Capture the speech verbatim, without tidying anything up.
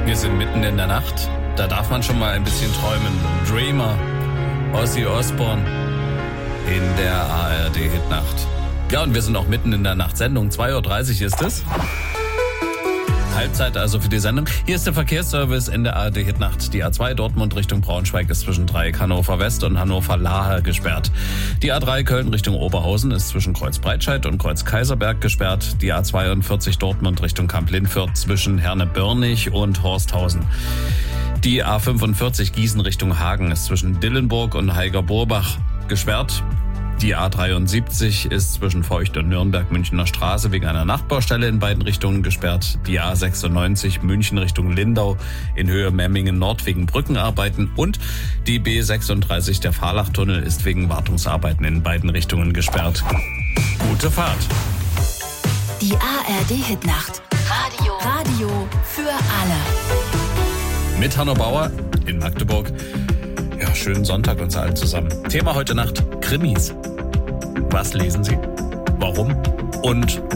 Wir sind mitten in der Nacht. Da darf man schon mal ein bisschen träumen. Dreamer, Ozzy Osbourne in der A R D-Hitnacht. Ja, und wir sind auch mitten in der Nachtsendung. zwei Uhr dreißig ist es. Halbzeit also für die Sendung. Hier ist der Verkehrsservice in der A R D-Hitnacht. Die A zwei Dortmund Richtung Braunschweig ist zwischen Dreieck Hannover West und Hannover Lahe gesperrt. Die A drei Köln Richtung Oberhausen ist zwischen Kreuz Breitscheid und Kreuz Kaiserberg gesperrt. Die A zweiundvierzig Dortmund Richtung Kamp-Lindfürth zwischen Herne-Börnig und Horsthausen. Die A fünfundvierzig Gießen Richtung Hagen ist zwischen Dillenburg und Heiger-Borbach gesperrt. Die A dreiundsiebzig ist zwischen Feucht und Nürnberg-Münchner Straße wegen einer Nachtbaustelle in beiden Richtungen gesperrt. Die A sechsundneunzig München Richtung Lindau in Höhe Memmingen Nord wegen Brückenarbeiten. Und die B sechsunddreißig, der Fahrlachtunnel, ist wegen Wartungsarbeiten in beiden Richtungen gesperrt. Gute Fahrt. Die A R D-Hitnacht. Radio. Radio für alle. Mit Hanno Bauer in Magdeburg. Ja, schönen Sonntag uns allen zusammen. Thema heute Nacht: Krimis. Was lesen Sie? Warum? Und